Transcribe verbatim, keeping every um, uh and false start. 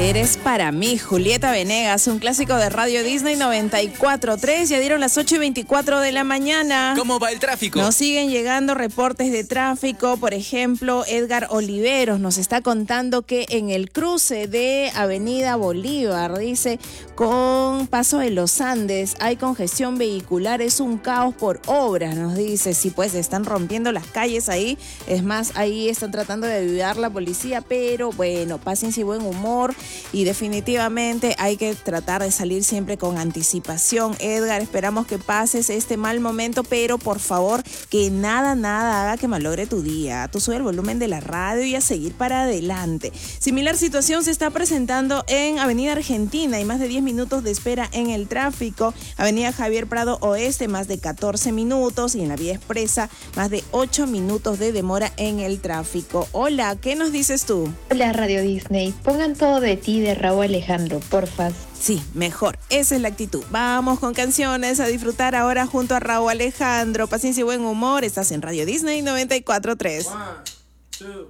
Eres para mí, Julieta Venegas, un clásico de Radio Disney noventa y cuatro punto tres. Ya dieron las ocho y veinticuatro de la mañana. ¿Cómo va el tráfico? Nos siguen llegando reportes de tráfico. Por ejemplo, Edgar Oliveros nos está contando que en el cruce de Avenida Bolívar, dice, con Paso de los Andes, hay congestión vehicular, es un caos por obras, nos dice. Sí, pues están rompiendo las calles ahí. Es más, ahí están tratando de ayudar la policía, pero bueno, paciencia y buen humor. Y definitivamente hay que tratar de salir siempre con anticipación. Edgar, esperamos que pases este mal momento, pero por favor, que nada, nada haga que malogre tu día. Tú sube el volumen de la radio y a seguir para adelante. Similar situación se está presentando en Avenida Argentina. Hay más de diez minutos de espera en el tráfico. Avenida Javier Prado Oeste, más de catorce minutos. Y en la vía expresa, más de ocho minutos de demora en el tráfico. Hola, ¿qué nos dices tú? Hola, Radio Disney. Pongan todo de ti de Raúl Alejandro, porfa. Sí, mejor. Esa es la actitud. Vamos con canciones a disfrutar ahora junto a Raúl Alejandro. Paciencia y buen humor. Estás en Radio Disney noventa y cuatro punto tres. One, two.